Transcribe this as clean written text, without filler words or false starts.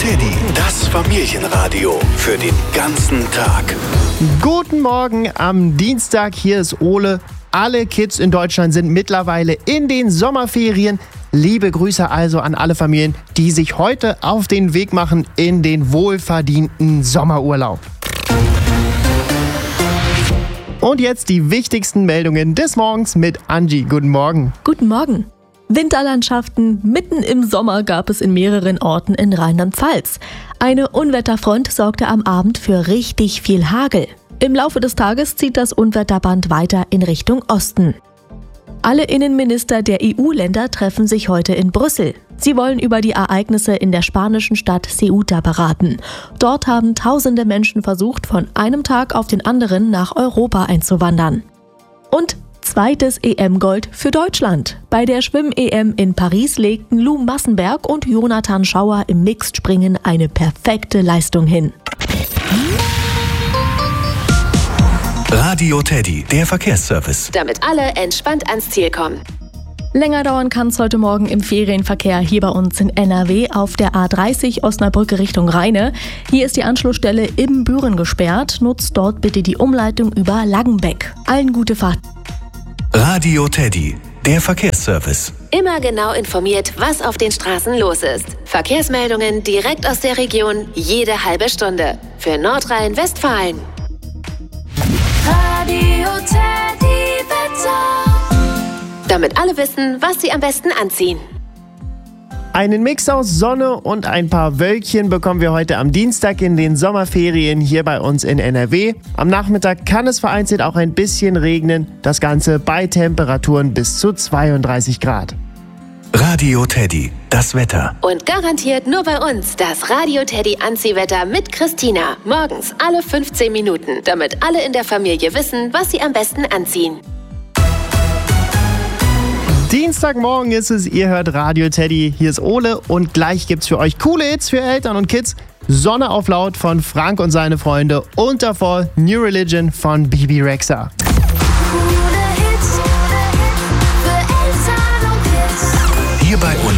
Teddy, das Familienradio für den ganzen Tag. Guten Morgen am Dienstag, hier ist Ole. Alle Kids in Deutschland sind mittlerweile in den Sommerferien. Liebe Grüße also an alle Familien, die sich heute auf den Weg machen in den wohlverdienten Sommerurlaub. Und jetzt die wichtigsten Meldungen des Morgens mit Angie. Guten Morgen. Guten Morgen. Winterlandschaften mitten im Sommer gab es in mehreren Orten in Rheinland-Pfalz. Eine Unwetterfront sorgte am Abend für richtig viel Hagel. Im Laufe des Tages zieht das Unwetterband weiter in Richtung Osten. Alle Innenminister der EU-Länder treffen sich heute in Brüssel. Sie wollen über die Ereignisse in der spanischen Stadt Ceuta beraten. Dort haben tausende Menschen versucht, von einem Tag auf den anderen nach Europa einzuwandern. Und zweites EM-Gold für Deutschland. Bei der Schwimm-EM in Paris legten Lou Massenberg und Jonathan Schauer im Mixed-Springen eine perfekte Leistung hin. Radio Teddy, der Verkehrsservice. Damit alle entspannt ans Ziel kommen. Länger dauern kann es heute Morgen im Ferienverkehr hier bei uns in NRW auf der A30 Osnabrücke Richtung Rheine. Hier ist die Anschlussstelle Ibbenbüren gesperrt. Nutzt dort bitte die Umleitung über Langenbeck. Allen gute Fahrt. Radio Teddy, der Verkehrsservice. Immer genau informiert, was auf den Straßen los ist. Verkehrsmeldungen direkt aus der Region, jede halbe Stunde. Für Nordrhein-Westfalen. Radio Teddy Wetter. Damit alle wissen, was sie am besten anziehen. Einen Mix aus Sonne und ein paar Wölkchen bekommen wir heute am Dienstag in den Sommerferien hier bei uns in NRW. Am Nachmittag kann es vereinzelt auch ein bisschen regnen. Das Ganze bei Temperaturen bis zu 32 Grad. Radio Teddy, das Wetter. Und garantiert nur bei uns das Radio Teddy Anziehwetter mit Christina. Morgens alle 15 Minuten, damit alle in der Familie wissen, was sie am besten anziehen. Dienstagmorgen ist es, ihr hört Radio Teddy, hier ist Ole und gleich gibt's für euch coole Hits für Eltern und Kids. Sonne auf Laut von Frank und seine Freunde und davor New Religion von Bibi Rexha. Coole Hits für Eltern und Kids. Hier bei uns.